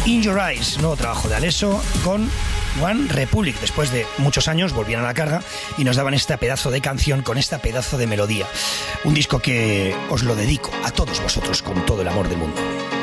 In Your Eyes, nuevo trabajo de Alesso con One Republic. Después de muchos años volvían a la carga y nos daban este pedazo de canción con esta pedazo de melodía. Un disco que os lo dedico a todos vosotros con todo el amor del mundo.